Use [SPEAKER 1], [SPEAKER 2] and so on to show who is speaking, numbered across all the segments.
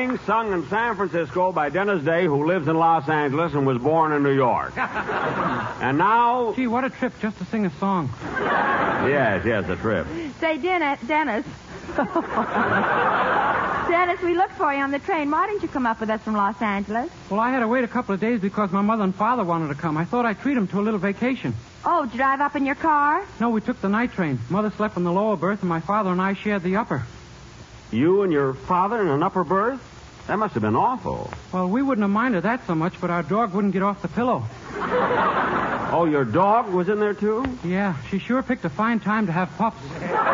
[SPEAKER 1] following, sung in San Francisco by Dennis Day, who lives in Los Angeles and was born in New York. And now...
[SPEAKER 2] Gee, what a trip just to sing a song.
[SPEAKER 1] Yes, a trip.
[SPEAKER 3] Say, Dennis. Dennis, we looked for you on the train. Why didn't you come up with us from Los Angeles?
[SPEAKER 2] Well, I had to wait a couple of days because my mother and father wanted to come. I thought I'd treat them to a little vacation.
[SPEAKER 3] Oh, did you drive up in your car?
[SPEAKER 2] No, we took the night train. Mother slept in the lower berth, and my father and I shared the upper.
[SPEAKER 1] You and your father in an upper berth? That must have been awful.
[SPEAKER 2] Well, we wouldn't have minded that so much, but our dog wouldn't get off the pillow.
[SPEAKER 1] Oh, your dog was in there, too?
[SPEAKER 2] Yeah, she sure picked a fine time to have pups.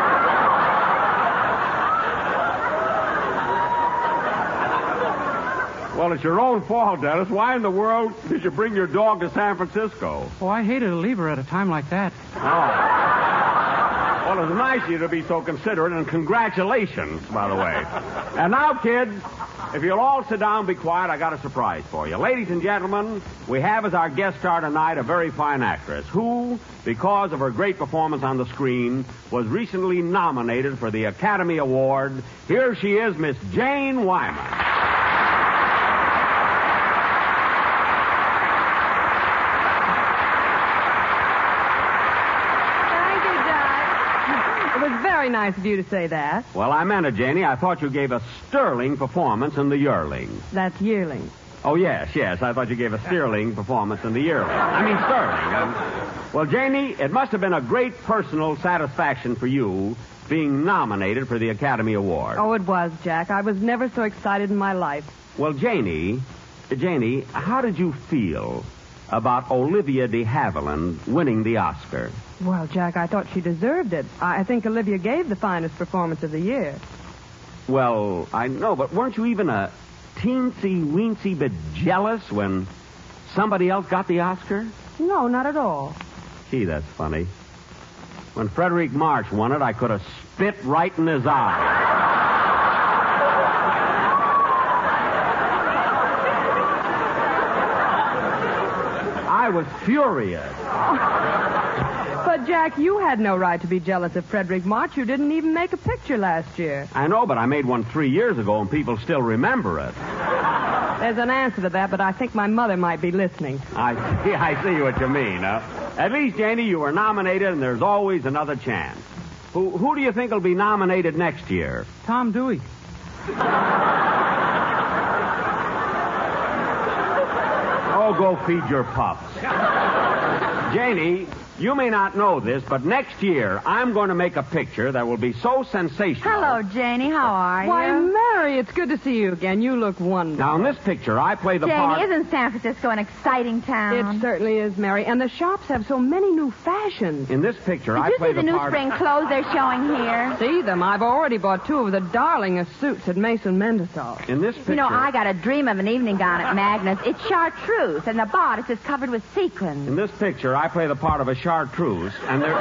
[SPEAKER 1] Well, it's your own fault, Dennis. Why in the world did you bring your dog to San Francisco?
[SPEAKER 2] Oh, I hated to leave her at a time like that.
[SPEAKER 1] Oh. Well, it's nice of you to be so considerate, and congratulations, by the way. And now, kids, if you'll all sit down and be quiet, I got a surprise for you. Ladies and gentlemen, we have as our guest star tonight a very fine actress who, because of her great performance on the screen, was recently nominated for the Academy Award. Here she is, Miss Jane Wyman.
[SPEAKER 4] Very nice of you to say that.
[SPEAKER 1] Well, I meant it, Janie. I thought you gave a sterling performance in The Yearling.
[SPEAKER 4] That's Yearling.
[SPEAKER 1] Oh, yes. I thought you gave a sterling performance in The Yearling. I mean, sterling. Well, Janie, it must have been a great personal satisfaction for you being nominated for the Academy Award.
[SPEAKER 4] Oh, it was, Jack. I was never so excited in my life.
[SPEAKER 1] Well, Janie, how did you feel about Olivia de Havilland winning the Oscar?
[SPEAKER 4] Well, Jack, I thought she deserved it. I think Olivia gave the finest performance of the year.
[SPEAKER 1] Well, I know, but weren't you even a teensy-weensy bit jealous when somebody else got the Oscar?
[SPEAKER 4] No, not at all.
[SPEAKER 1] Gee, that's funny. When Frederick March won it, I could have spit right in his eye. I was furious.
[SPEAKER 4] But, Jack, you had no right to be jealous of Frederick March. You didn't even make a picture last year.
[SPEAKER 1] I know, but I made one 3 years ago, and people still remember it.
[SPEAKER 4] There's an answer to that, but I think my mother might be listening.
[SPEAKER 1] I see what you mean. At least, Janie, you were nominated, and there's always another chance. Who do you think will be nominated next year?
[SPEAKER 2] Tom Dewey.
[SPEAKER 1] Oh, go feed your pups. Janie, you may not know this, but next year I'm going to make a picture that will be so sensational.
[SPEAKER 3] Hello, Janie. How are you?
[SPEAKER 4] Why, Mary, it's good to see you again. You look wonderful.
[SPEAKER 1] Now, in this picture, I play the part...
[SPEAKER 3] Janie, isn't San Francisco an exciting town?
[SPEAKER 4] It certainly is, Mary. And the shops have so many new fashions.
[SPEAKER 1] In this picture,
[SPEAKER 3] I play the part... Did you see the new spring clothes they're showing here?
[SPEAKER 4] See them. I've already bought 2 of the darlingest suits at Mason Mendelssohn.
[SPEAKER 1] In this picture...
[SPEAKER 3] You know, I got a dream of an evening gown at Magnus. It's chartreuse, and the bodice is covered with sequins.
[SPEAKER 1] In this picture, I play the part of a chartreuse, and there...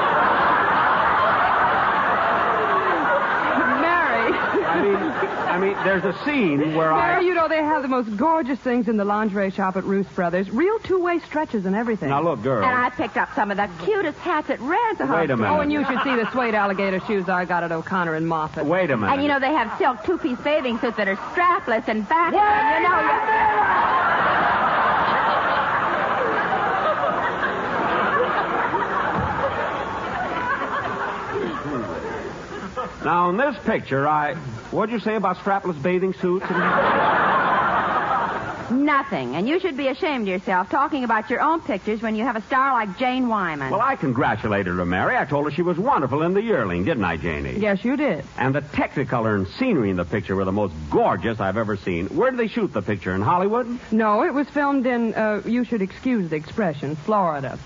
[SPEAKER 4] Mary.
[SPEAKER 1] I mean, there's a scene where
[SPEAKER 4] Mary, you know, they have the most gorgeous things in the lingerie shop at Ruth Brothers. Real 2-way stretches and everything.
[SPEAKER 1] Now, look, girl.
[SPEAKER 3] And I picked up some of the cutest hats at Razor.
[SPEAKER 1] Wait a minute.
[SPEAKER 4] Oh, and you should see the suede alligator shoes I got at O'Connor and Moffat.
[SPEAKER 1] Wait a minute.
[SPEAKER 3] And, you know, they have silk 2-piece bathing suits that are strapless and backless. You know,
[SPEAKER 1] Now, in this picture, what'd you say about strapless bathing suits?
[SPEAKER 3] Nothing. And you should be ashamed of yourself talking about your own pictures when you have a star like Jane Wyman.
[SPEAKER 1] Well, I congratulated her, Mary. I told her she was wonderful in The Yearling, didn't I, Janie?
[SPEAKER 4] Yes, you did.
[SPEAKER 1] And the Technicolor and scenery in the picture were the most gorgeous I've ever seen. Where did they shoot the picture? In Hollywood?
[SPEAKER 4] No, it was filmed in, you should excuse the expression, Florida.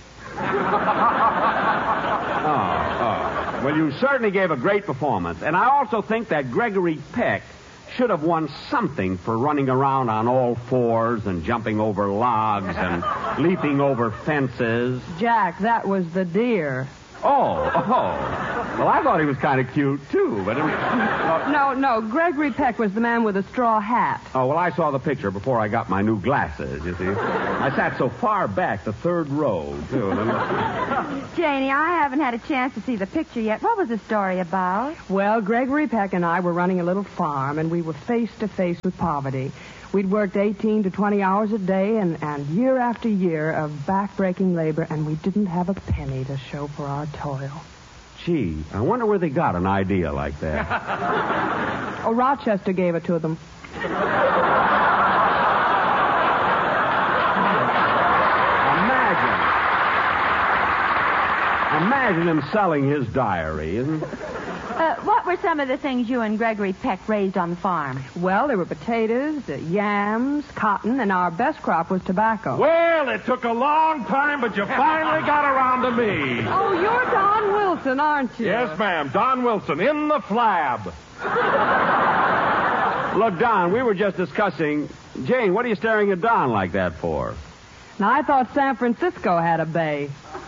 [SPEAKER 1] Well, you certainly gave a great performance. And I also think that Gregory Peck should have won something for running around on all fours and jumping over logs and leaping over fences.
[SPEAKER 4] Jack, that was the deer.
[SPEAKER 1] Oh. Well, I thought he was kind of cute, too, but...
[SPEAKER 4] No, Gregory Peck was the man with a straw hat.
[SPEAKER 1] Oh, well, I saw the picture before I got my new glasses, you see. I sat so far back, the third row, too.
[SPEAKER 3] Janie, I haven't had a chance to see the picture yet. What was the story about?
[SPEAKER 4] Well, Gregory Peck and I were running a little farm, and we were face to face with poverty. We'd worked 18 to 20 hours a day and year after year of back-breaking labor, and we didn't have a penny to show for our toil.
[SPEAKER 1] Gee, I wonder where they got an idea like that.
[SPEAKER 4] Oh, Rochester gave it to them.
[SPEAKER 1] Imagine him selling his diary, isn't it?
[SPEAKER 3] What were some of the things you and Gregory Peck raised on the farm?
[SPEAKER 4] Well, there were potatoes, yams, cotton, and our best crop was tobacco.
[SPEAKER 5] Well, it took a long time, but you finally got around to me.
[SPEAKER 4] Oh, you're Don Wilson, aren't you?
[SPEAKER 5] Yes, ma'am. Don Wilson, in the flab.
[SPEAKER 1] Look, Don, we were just discussing... Jane, what are you staring at Don like that for?
[SPEAKER 4] Now, I thought San Francisco had a bay.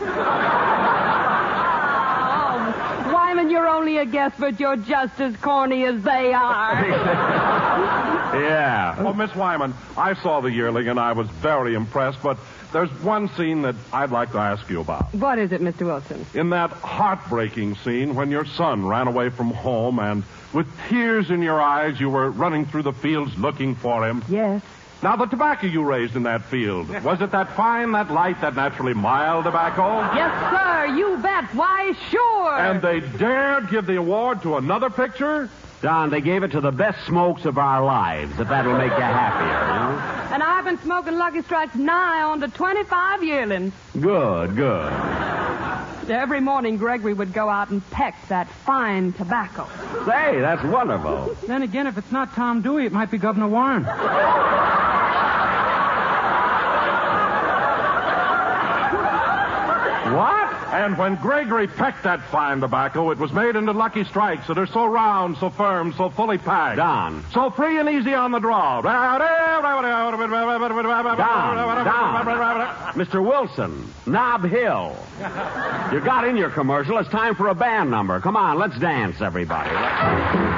[SPEAKER 4] Wyman, you're only a guest, but you're just as corny as they are.
[SPEAKER 1] Yeah.
[SPEAKER 5] Oh, Miss Wyman, I saw The Yearling, and I was very impressed, but there's one scene that I'd like to ask you about.
[SPEAKER 4] What is it, Mr. Wilson?
[SPEAKER 5] In that heartbreaking scene when your son ran away from home and with tears in your eyes you were running through the fields looking for him.
[SPEAKER 4] Yes.
[SPEAKER 5] Now, the tobacco you raised in that field, was it that fine, that light, that naturally mild tobacco?
[SPEAKER 4] Yes, sir, you bet. Why, sure.
[SPEAKER 5] And they dared give the award to another picture?
[SPEAKER 1] Don, they gave it to the best smokes of our lives, if that'll make you happier. You know?
[SPEAKER 4] And I've been smoking Lucky Strikes nigh on to 25 yearlings.
[SPEAKER 1] Good, good.
[SPEAKER 4] Every morning, Gregory would go out and peck that fine tobacco.
[SPEAKER 1] Say, that's wonderful.
[SPEAKER 2] Then again, if it's not Tom Dewey, it might be Governor Warren.
[SPEAKER 1] What?
[SPEAKER 5] And when Gregory pecked that fine tobacco, it was made into Lucky Strikes that are so round, so firm, so fully packed.
[SPEAKER 1] Don.
[SPEAKER 5] So free and easy on the draw.
[SPEAKER 1] Don. Mr. Wilson, Nob Hill. You got in your commercial. It's time for a band number. Come on, let's dance, everybody.